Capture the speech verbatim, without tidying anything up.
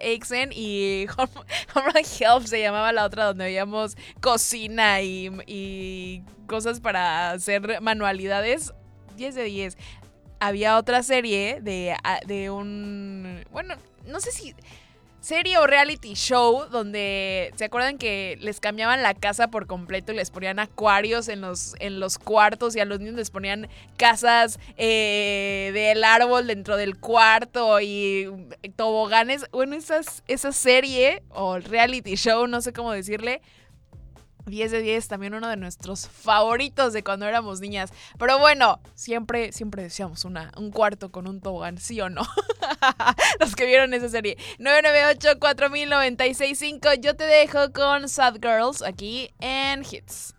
Exen y Home, Home and Health se llamaba la otra, donde veíamos cocina y, y cosas para hacer manualidades. diez de diez. Había otra serie de, de un... Bueno, no sé si... serie o reality show donde, ¿se acuerdan que les cambiaban la casa por completo y les ponían acuarios en los, en los cuartos y a los niños les ponían casas eh, del árbol dentro del cuarto y toboganes? Bueno, esas, esa serie o reality show, no sé cómo decirle, diez de diez, también uno de nuestros favoritos de cuando éramos niñas. Pero bueno, siempre, siempre deseamos una, un cuarto con un tobogán, ¿sí o no? Los que vieron esa serie. nueve nueve ocho, cuatro mil, noventa y seis cinco. Yo te dejo con Sad Girls aquí en Hits.